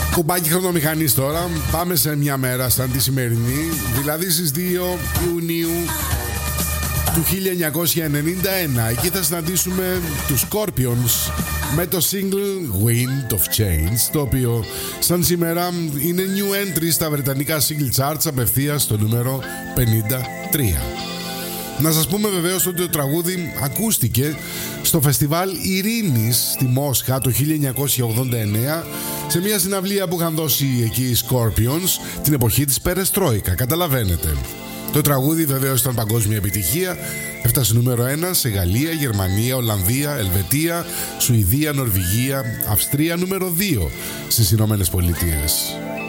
Κουμπάκι χρονομηχανής τώρα. Πάμε σε μια μέρα σαν τη σημερινή, δηλαδή στις 2 Ιουνίου του 1991. Εκεί θα συναντήσουμε τους Scorpions με το single Wind of Change, το οποίο σαν σήμερα είναι new entry στα βρετανικά single charts, απευθείας στο νούμερο 53. Να σας πούμε βεβαίως ότι το τραγούδι ακούστηκε στο φεστιβάλ Ειρήνης στη Μόσχα το 1989, σε μια συναυλία που είχαν δώσει εκεί οι Scorpions την εποχή της Περεστρόικα, καταλαβαίνετε. Το τραγούδι βεβαίως ήταν παγκόσμια επιτυχία, έφτασε νούμερο 1 σε Γαλλία, Γερμανία, Ολλανδία, Ελβετία, Σουηδία, Νορβηγία, Αυστρία, νούμερο 2 στις Ηνωμένες Πολιτείες.